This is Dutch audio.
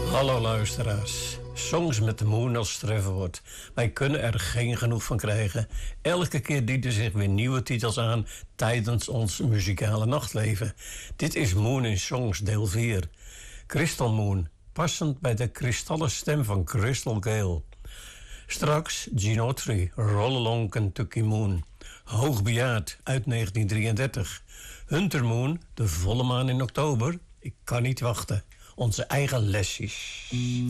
Hallo luisteraars. Songs met de Moon als trefwoord. Wij kunnen er geen genoeg van krijgen. Elke keer dienen zich weer nieuwe titels aan tijdens ons muzikale nachtleven. Dit is Moon in Songs deel 4. Crystal Moon, passend bij de kristallen stem van Crystal Gale. Straks Gene Autry, Roll Along Kentucky Moon. Hoogbejaard uit 1933. Hunter Moon, de volle maan in oktober. Ik kan niet wachten. Onze eigen lesjes.